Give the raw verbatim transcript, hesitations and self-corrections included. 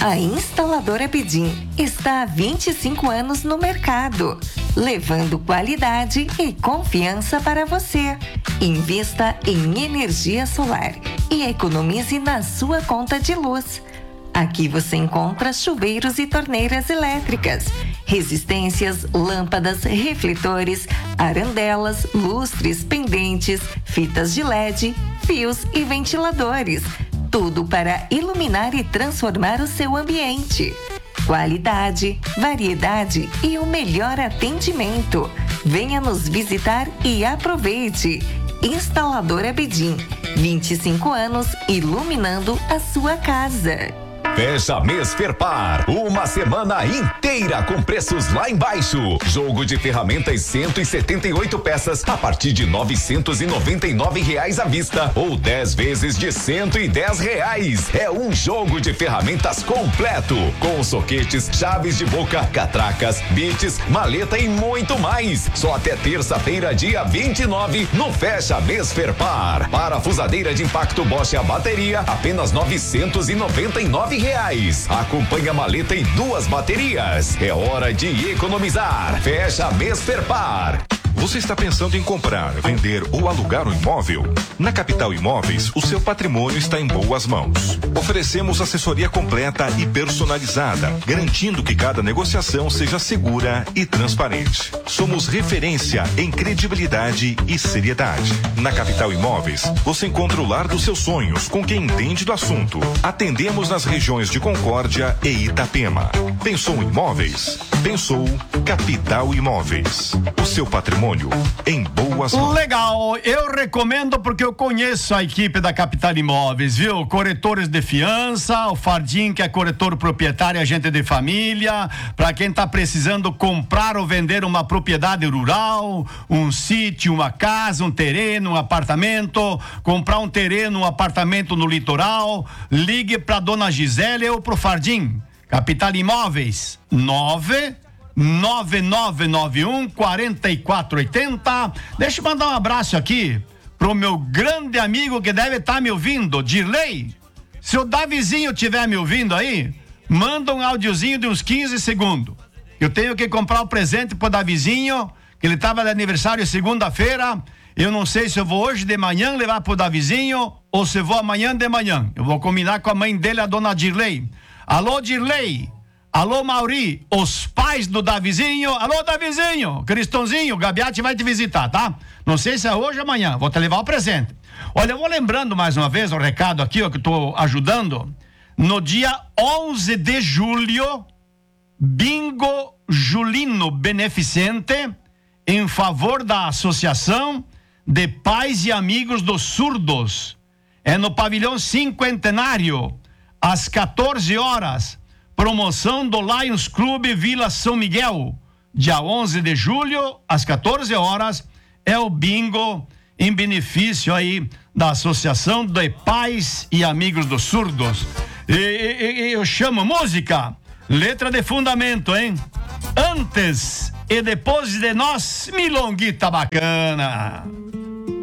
A Instaladora Bedim está há vinte e cinco anos no mercado, levando qualidade e confiança para você. Invista em energia solar e economize na sua conta de luz. Aqui você encontra chuveiros e torneiras elétricas, resistências, lâmpadas, refletores, arandelas, lustres, pendentes, fitas de L E D, fios e ventiladores. Tudo para iluminar e transformar o seu ambiente. Qualidade, variedade e o melhor atendimento. Venha nos visitar e aproveite. Instaladora Bedim, vinte e cinco anos iluminando a sua casa. Fecha mês Ferpar, uma semana inteira com preços lá embaixo. Jogo de ferramentas cento e setenta e oito peças a partir de novecentos e noventa e nove reais à vista ou dez vezes de cento e dez reais. É um jogo de ferramentas completo com soquetes, chaves de boca, catracas, bits, maleta e muito mais. Só até terça-feira, dia vinte e nove, no Fecha mês Ferpar. Parafusadeira de impacto Bosch a bateria, apenas novecentos e noventa e nove reais. Acompanhe a maleta e duas baterias. É hora de economizar. Fecha mês Ferpar. Você está pensando em comprar, vender ou alugar um imóvel? Na Capital Imóveis, o seu patrimônio está em boas mãos. Oferecemos assessoria completa e personalizada, garantindo que cada negociação seja segura e transparente. Somos referência em credibilidade e seriedade. Na Capital Imóveis, você encontra o lar dos seus sonhos com quem entende do assunto. Atendemos nas regiões de Concórdia e Itapema. Pensou em imóveis? Pensou Capital Imóveis. O seu patrimônio em boas mãos. Legal, eu recomendo porque eu conheço a equipe da Capital Imóveis, viu? Corretores de fiança, o Fardim, que é corretor proprietário, agente de família, para quem tá precisando comprar ou vender uma propriedade rural, um sítio, uma casa, um terreno, um apartamento, comprar um terreno, um apartamento no litoral, ligue pra dona Gisele ou pro Fardim. Capital Imóveis, nove nove nove nove um quatro quatro oito zero. Deixa eu mandar um abraço aqui pro meu grande amigo que deve estar tá me ouvindo, Dirley. Se o Davizinho estiver me ouvindo aí, manda um áudiozinho de uns quinze segundos. Eu tenho que comprar o presente pro Davizinho, que ele tava de aniversário segunda-feira. Eu não sei se eu vou hoje de manhã levar pro Davizinho ou se eu vou amanhã de manhã. Eu vou combinar com a mãe dele, a dona Dirley. Alô, Dirley. Alô, Mauri, os pais do Davizinho. Alô, Davizinho, Cristãozinho, Gabiati vai te visitar, tá? Não sei se é hoje ou amanhã, vou te levar o presente. Olha, eu vou lembrando mais uma vez o recado aqui, ó, que eu tô ajudando. No dia onze de julho, bingo julino beneficente em favor da Associação de Pais e Amigos dos Surdos. É no pavilhão Cinquentenário, às quatorze horas. Promoção do Lions Clube Vila São Miguel, dia onze de julho, às quatorze horas, é o bingo em benefício aí da Associação de Pais e Amigos dos Surdos. E, e, e eu chamo música, letra de fundamento, hein? Antes e depois de nós, milonguita bacana.